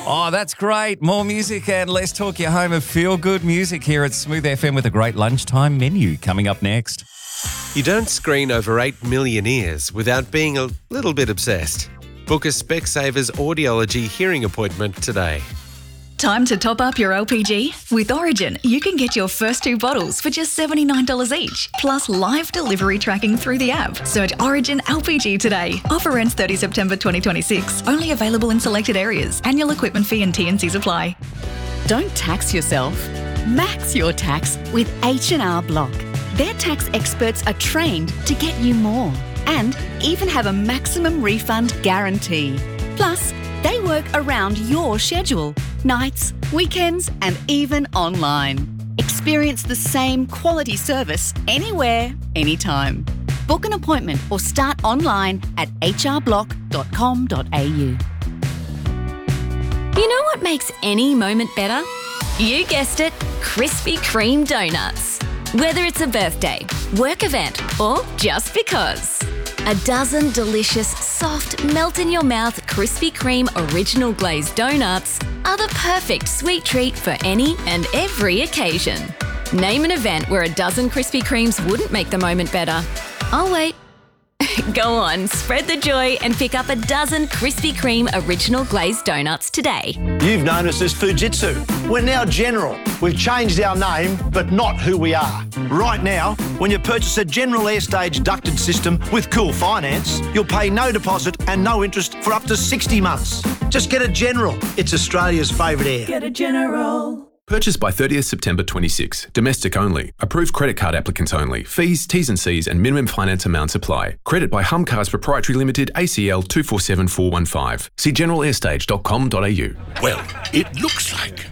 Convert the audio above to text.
Oh, that's great. More music and less talk, your home of feel-good music here at Smooth FM with a great lunchtime menu coming up next. You don't screen over 8 million ears without being a little bit obsessed. Book a Specsavers Audiology hearing appointment today. Time to top up your LPG? With Origin, you can get your first 2 bottles for just $79 each, plus live delivery tracking through the app. Search Origin LPG today. Offer ends 30 September 2026. Only available in selected areas. Annual equipment fee and T&Cs apply. Don't tax yourself. Max your tax with H&R Block. Their tax experts are trained to get you more and even have a maximum refund guarantee. Plus, they work around your schedule, nights, weekends, and even online. Experience the same quality service anywhere, anytime. Book an appointment or start online at hrblock.com.au. You know what makes any moment better? You guessed it, Krispy Kreme donuts. Whether it's a birthday, work event, or just because. A dozen delicious, soft, melt-in-your-mouth Krispy Kreme original glazed donuts are the perfect sweet treat for any and every occasion. Name an event where a dozen Krispy Kremes wouldn't make the moment better. I'll wait. Go on, spread the joy and pick up a dozen Krispy Kreme original glazed donuts today. You've known us as Fujitsu. We're now General. We've changed our name, but not who we are. Right now, when you purchase a General Airstage ducted system with Cool Finance, you'll pay no deposit and no interest for up to 60 months. Just get a General. It's Australia's favourite air. Get a General. Purchased by 30th September 26. Domestic only. Approved credit card applicants only. Fees, T's and C's and minimum finance amounts apply. Credit by Humcars Proprietary Limited, ACL 247415. See generalairstage.com.au. Well, it looks like